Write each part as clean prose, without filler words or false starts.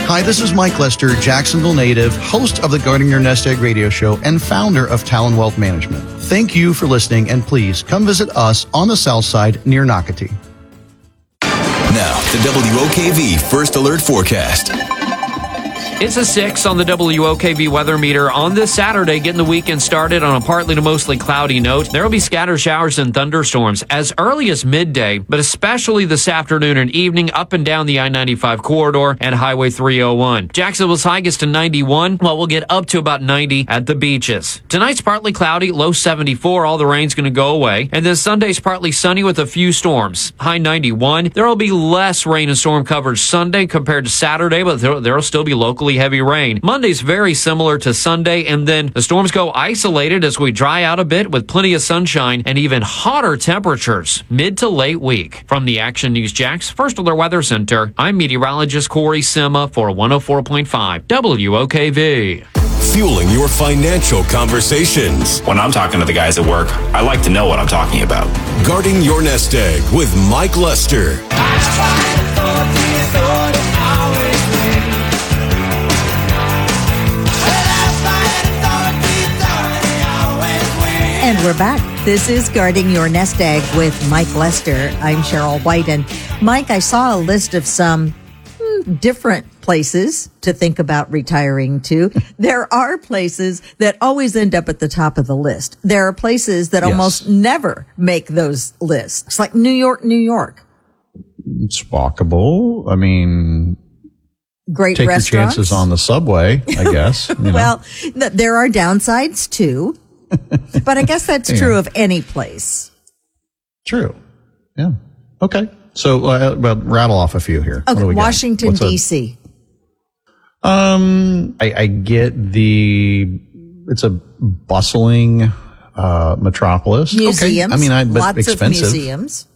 Hi, this is Mike Lester, Jacksonville native, host of the Guarding Your Nest Egg radio show and founder of Talon Wealth Management. Thank you for listening, and please come visit us on the south side near Nocatee. Now, the WOKV First Alert Forecast. It's a 6 on the WOKV weather meter on this Saturday, getting the weekend started on a partly to mostly cloudy note. There will be scattered showers and thunderstorms as early as midday, but especially this afternoon and evening up and down the I-95 corridor and Highway 301. Jacksonville's high gets to 91, while we'll get up to about 90 at the beaches. Tonight's partly cloudy, low 74. All the rain's going to go away. And then Sunday's partly sunny with a few storms. High 91. There will be less rain and storm coverage Sunday compared to Saturday, but there will still be locally heavy rain. Monday's very similar to Sunday, and then the storms go isolated as we dry out a bit with plenty of sunshine and even hotter temperatures mid to late week. From the Action News Jax First Alert Weather Center, I'm meteorologist Corey Sima for 104.5 WOKV. Fueling your financial conversations. When I'm talking to the guys at work, I like to know what I'm talking about. Guarding Your Nest Egg with Mike Lester. And we're back. This is Guarding Your Nest Egg with Mike Lester. I'm Cheryl White. And Mike, I saw a list of some different places to think about retiring to. There are places that always end up at the top of the list. There are places that almost never make those lists, like New York, New York. It's walkable. I mean, great take restaurants. Your chances on the subway, I guess. You know. Well, there are downsides too. But I guess that's true of any place. True. Yeah. Okay. So, rattle off a few here. Okay, Washington, D.C. I get it's a bustling metropolis. Museums. Okay. I mean, but lots expensive. of museums.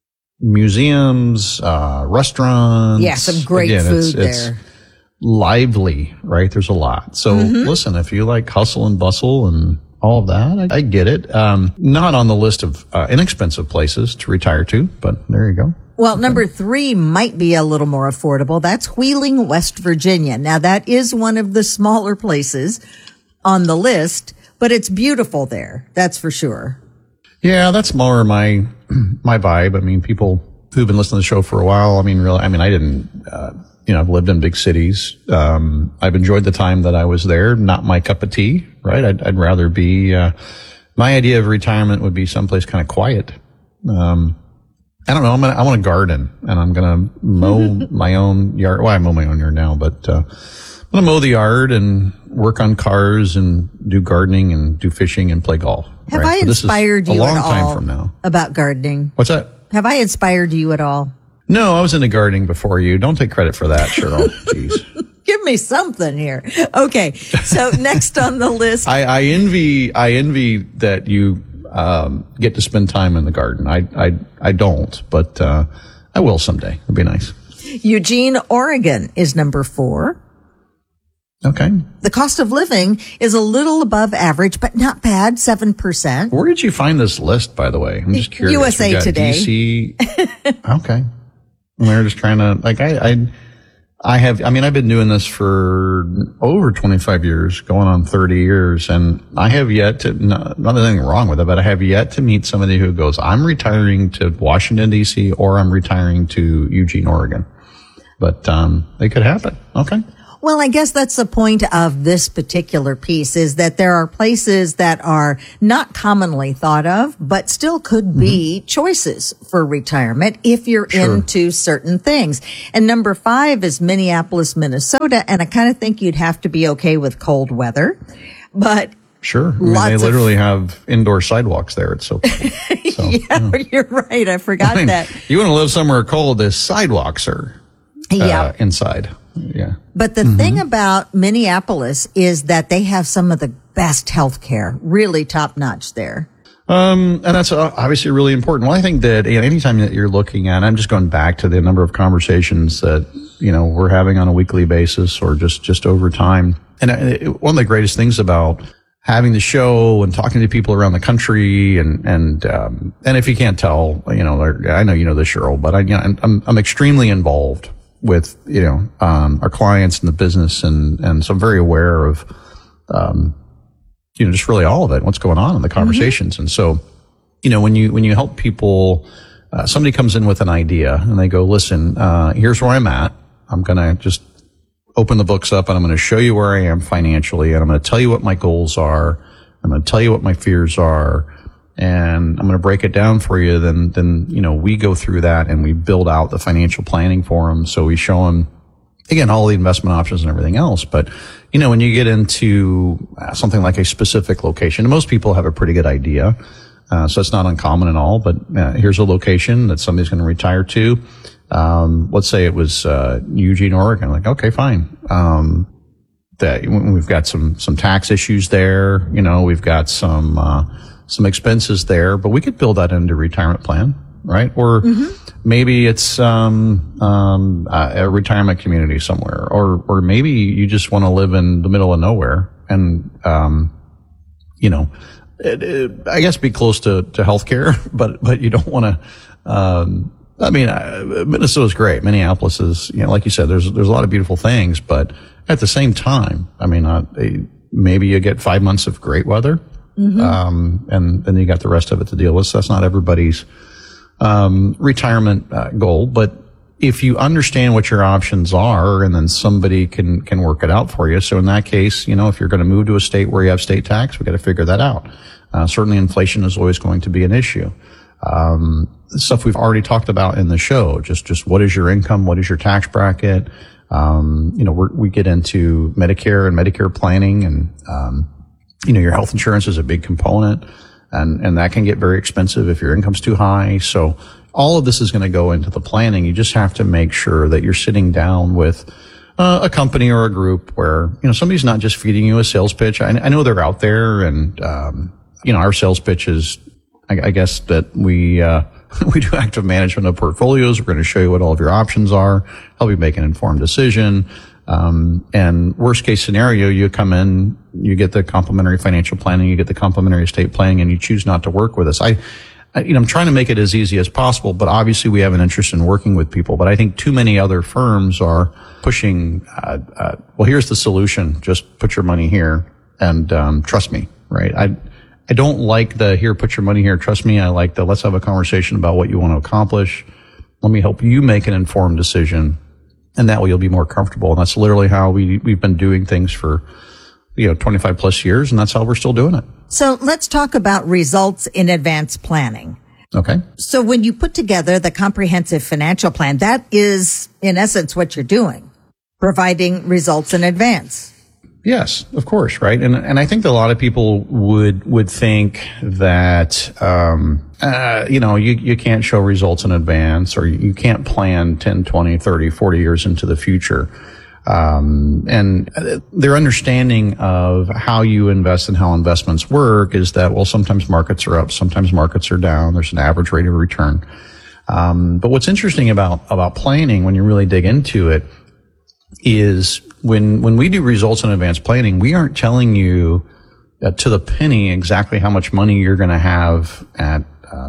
Museums, restaurants. Yeah, some great food there. It's lively, right? There's a lot. So listen, if you like hustle and bustle and all of that, I get it. Not on the list of inexpensive places to retire to, but there you go. Well, number 3 might be a little more affordable. That's Wheeling, West Virginia. Now, that is one of the smaller places on the list, but it's beautiful there. That's for sure. Yeah, that's more my vibe. I mean, people who've been listening to the show for a while, I didn't, I've lived in big cities. I've enjoyed the time that I was there. Not my cup of tea, right? I'd rather be, my idea of retirement would be someplace kind of quiet. I don't know. I want to garden, and I'm going to mow my own yard. Well, I mow my own yard now, but, I'm going to mow the yard and work on cars and do gardening and do fishing and play golf. Have I inspired you at all a long time from now about gardening? What's that? Have I inspired you at all? No, I was into gardening before you. Don't take credit for that, Cheryl. Jeez. Give me something here. Okay. So next on the list. I envy that you, get to spend time in the garden. I don't, but, I will someday. It'd be nice. Eugene, Oregon is number 4. Okay. The cost of living is a little above average, but not bad, 7%. Where did you find this list, by the way? I'm just curious. USA Today. DC. Okay. We're just trying to, I've been doing this for over 25 years, going on 30 years, and I have yet to, not anything wrong with it, but I have yet to meet somebody who goes, I'm retiring to Washington, D.C., or I'm retiring to Eugene, Oregon. But, it could happen. Okay. Well, I guess that's the point of this particular piece, is that there are places that are not commonly thought of, but still could be choices for retirement if you're into certain things. And number 5 is Minneapolis, Minnesota. And I kind of think you'd have to be okay with cold weather, but sure. They literally have indoor sidewalks there. It's so cool. So, you're right. I forgot that. You want to live somewhere cold, the sidewalks are inside. Yeah. But the thing about Minneapolis is that they have some of the best health care, really top notch there. And that's obviously really important. Well, I think that anytime that you're looking at, I'm just going back to the number of conversations that, we're having on a weekly basis or just over time. And one of the greatest things about having the show and talking to people around the country and if you can't tell, I know you know this, Cheryl, but I'm extremely involved our clients and the business, and so I'm very aware of, just really all of it, what's going on in the conversations. Mm-hmm. And so, when you help people, somebody comes in with an idea and they go, listen, here's where I'm at. I'm going to just open the books up and I'm going to show you where I am financially, and I'm going to tell you what my goals are. I'm going to tell you what my fears are, and I'm going to break it down for you. Then we go through that and we build out the financial planning for them. So we show them, again, all the investment options and everything else. But, when you get into something like a specific location, and most people have a pretty good idea. So it's not uncommon at all, but here's a location that somebody's going to retire to. Let's say it was Eugene, Oregon. Like, okay, fine. That we've got some tax issues there. We've got some expenses there, but we could build that into a retirement plan, right? Or maybe it's a retirement community somewhere, or maybe you just want to live in the middle of nowhere and I guess be close to healthcare, but you don't want to. Minnesota's great. Minneapolis is, like you said, there's a lot of beautiful things, but at the same time, maybe you get 5 months of great weather, and then you got the rest of it to deal with. So that's not everybody's retirement goal, but if you understand what your options are, and then somebody can work it out for you. So in that case, if you're going to move to a state where you have state tax, we got to figure that out. Certainly inflation is always going to be an issue. Stuff we've already talked about in the show, just what is your income? What is your tax bracket? We get into Medicare and Medicare planning, and, your health insurance is a big component, and that can get very expensive if your income's too high. So all of this is going to go into the planning. You just have to make sure that you're sitting down with a company or a group where, somebody's not just feeding you a sales pitch. I know they're out there, and, our sales pitch is, I guess that we do active management of portfolios. We're going to show you what all of your options are, help you make an informed decision. And worst case scenario, you come in, you get the complimentary financial planning, you get the complimentary estate planning, and you choose not to work with us. I'm trying to make it as easy as possible, but obviously we have an interest in working with people. But I think too many other firms are pushing, well, here's the solution. Just put your money here and, trust me, right? I don't like the here, put your money here, trust me. I like the let's have a conversation about what you want to accomplish. Let me help you make an informed decision, and that way you'll be more comfortable. And that's literally how we've been doing things for 25 plus years, and that's how we're still doing it. So let's talk about results in advance planning. Okay. So when you put together the comprehensive financial plan, that is in essence what you're doing, providing results in advance. Yes, of course, right? And I think that a lot of people would think that, you can't show results in advance, or you can't plan 10, 20, 30, 40 years into the future. And their understanding of how you invest and how investments work is that, well, sometimes markets are up, sometimes markets are down. There's an average rate of return. But what's interesting about planning when you really dig into it is when we do results in advance planning, we aren't telling you to the penny exactly how much money you're going to have at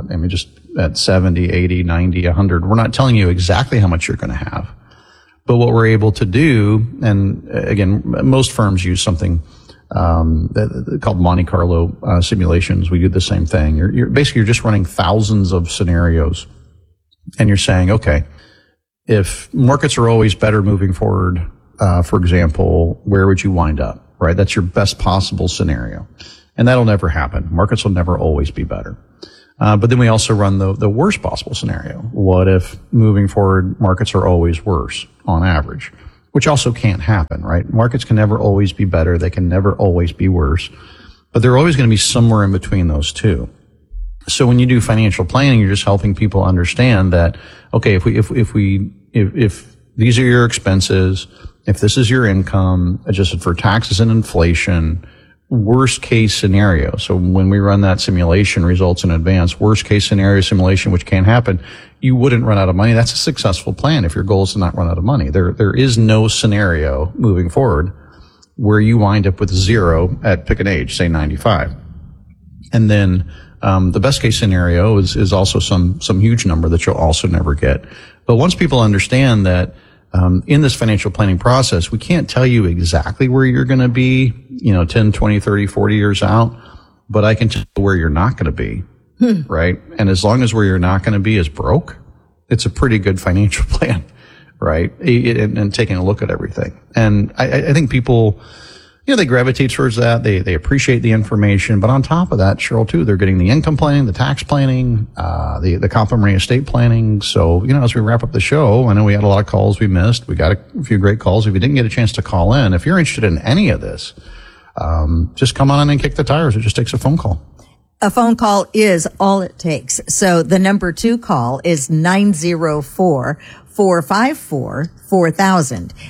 70, 80, 90, 100. We're not telling you exactly how much you're going to have. But what we're able to do, and again, most firms use something called Monte Carlo simulations. We do the same thing. You're basically just running thousands of scenarios, and you're saying, okay, if markets are always better moving forward, for example, where would you wind up? Right, that's your best possible scenario, and that'll never happen. Markets will never always be better. But then we also run the worst possible scenario. What if moving forward, markets are always worse on average, which also can't happen, right? Markets can never always be better. They can never always be worse, but they're always going to be somewhere in between those two. So when you do financial planning, you're just helping people understand that, okay, if these are your expenses, if this is your income adjusted for taxes and inflation, worst case scenario. So when we run that simulation results in advance, worst case scenario simulation, which can happen, you wouldn't run out of money. That's a successful plan if your goal is to not run out of money. There is no scenario moving forward where you wind up with zero at pick an age, say 95. And then the best case scenario is also some huge number that you'll also never get. But once people understand that in this financial planning process, we can't tell you exactly where you're going to be, 10, 20, 30, 40 years out, but I can tell you where you're not going to be, right? And as long as where you're not going to be is broke, it's a pretty good financial plan, right? And taking a look at everything. And I think people, they gravitate towards that. They appreciate the information. But on top of that, Cheryl, too, they're getting the income planning, the tax planning, the complementary estate planning. So, as we wrap up the show, I know we had a lot of calls we missed. We got a few great calls. If you didn't get a chance to call in, if you're interested in any of this, just come on in and kick the tires. It just takes a phone call. A phone call is all it takes. So the number to call is 904-454-4000.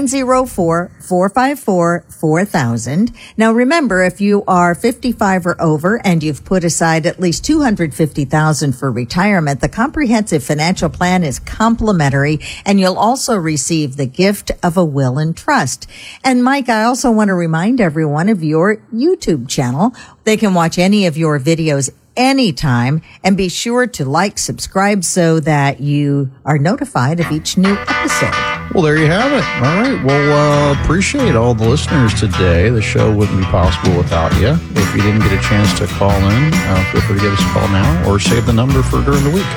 904-454-4000. Now remember, if you are 55 or over and you've put aside at least $250,000 for retirement, the comprehensive financial plan is complimentary, and you'll also receive the gift of a will and trust. And Mike, I also want to remind everyone of your YouTube channel. They can watch any of your videos anytime, and be sure to subscribe so that you are notified of each new episode. Well, there you have it. All right. Well, appreciate all the listeners today. The show wouldn't be possible without you. If you didn't get a chance to call in, feel free to give us a call now or save the number for during the week.